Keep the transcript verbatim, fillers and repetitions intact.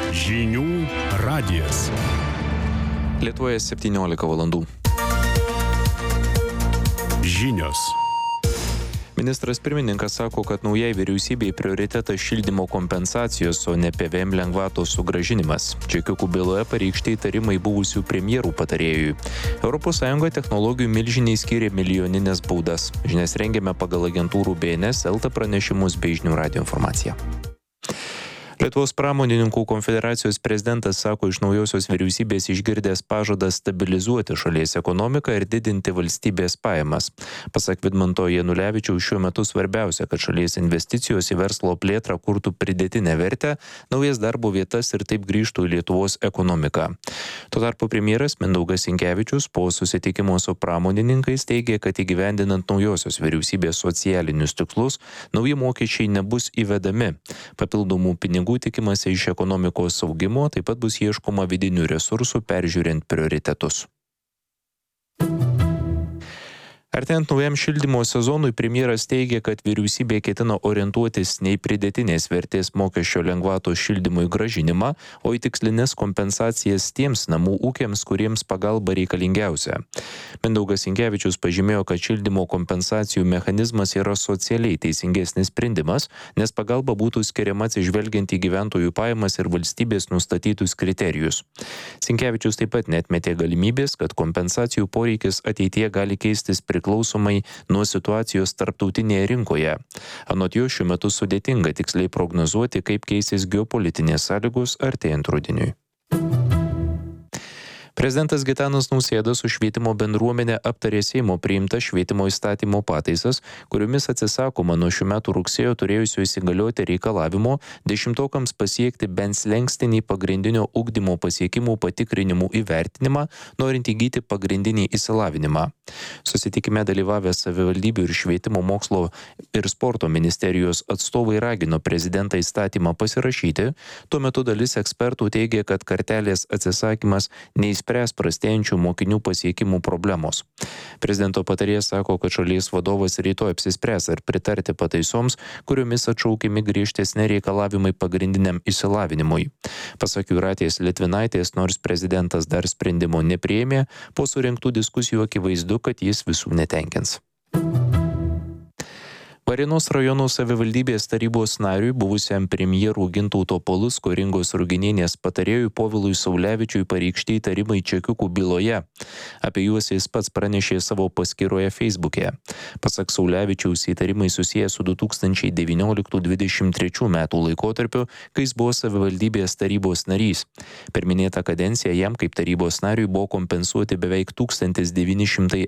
Žinių radijas. Lietuvoje septyniolika valandų. Žinios. Ministras pirmininkas sako, kad naujai vyriausybei prioritetas šildymo kompensacijos, o ne P V M lengvatos sugrąžinimas. Čekiukų byloje pareikšti įtarimai buvusių premjerų patarėjui. Europos Sąjunga technologijų milžiniai skyrė milijoninės baudas. Žinias rengiame pagal agentūrų B N S, Elta pranešimus bei Žinių radijo informaciją. Lietuvos pramonininkų konfederacijos prezidentas sako iš naujosios vyriausybės išgirdęs pažadą stabilizuoti šalies ekonomiką ir didinti valstybės pajamas. Pasak Vidmanto Janulevičiaus, šiuo metu svarbiausia, kad šalies investicijos į verslo plėtrą kurtų pridėtinę vertę, naujas darbo vietas ir taip grįžtų į Lietuvos ekonomiką. Tuo tarpu premjeras Mindaugas Sinkevičius po susitikimo su pramonininkais teigė, kad įgyvendinant naujosios vyriausybės socialinius tikslus, nauji mokesčiai nebus įvedami. Papildomų pinigų tikimasi iš ekonomikos augimo, taip pat bus ieškoma vidinių resursų peržiūrint prioritetus. Artėjant naujam šildymo sezonui, premjeras teigia, kad vyriausybė ketina orientuotis ne į pridėtinės vertės mokesčio lengvatos šildymui grąžinimą, o į tikslinės kompensacijas tiems namų ūkiams, kuriems pagalba reikalingiausia. Mindaugas Sinkevičius pažymėjo, kad šildymo kompensacijų mechanizmas yra socialiai teisingesnis sprendimas, nes pagalba būtų skiriama atsižvelgiant į gyventojų pajamas ir valstybės nustatytus kriterijus. Sinkevičius taip pat neatmetė galimybės, kad kompensacijų poreikis ateityje gali keistis priklausomai priklausomai nuo situacijos tarptautinėje rinkoje. Anot jo, šiuo metu sudėtinga tiksliai prognozuoti, kaip keisis geopolitinės sąlygos artėjant rudeniui. Prezidentas Gitanas Nausėda su švietimo bendruomenė aptarė Seimo priimtą švietimo įstatymo pataisas, kuriomis atsisakoma nuo šių metų rugsėjo turėjusio įsigalioti reikalavimo dešimtokams pasiekti bent slenkstinį pagrindinio ugdymo pasiekimų patikrinimų įvertinimą, norint įgyti pagrindinį išsilavinimą. Susitikime dalyvavę savivaldybių ir švietimo mokslo ir sporto ministerijos atstovai ragino prezidentą įstatymą pasirašyti, tuo metu dalis ekspertų teigia, kad kartelės atsisakymas neįspręs spręs prastėjančių mokinių pasiekimų problemos. Prezidento patarėjas sako, kad šalies vadovas rytoj apsispręs ar pritarti pataisoms, kuriomis atšaukiami griežtesni reikalavimai pagrindiniam išsilavinimui. Pasak Jūratės Litvinaitės, nors prezidentas dar sprendimo nepriėmė, po surinktų diskusijų akivaizdu, kad jis visų netenkins. Varėnos rajono savivaldybės tarybos nariui, buvusiam premjerų Gintauto Palucko ir Ingos Ruginienės patarėjui Povilui Saulevičiui pareikšti įtarimai Čekiukų byloje. Apie juos jis pats pranešė savo paskyroje Facebook'e. Pasak Saulevičiaus, įtarimai susiję su du tūkstančiai devynioliktų dvidešimt trečių metų laikotarpiu, kai jis buvo savivaldybės tarybos narys. Per minėtą kadenciją jam kaip tarybos nariui buvo kompensuoti beveik tūkstantis devyni šimtai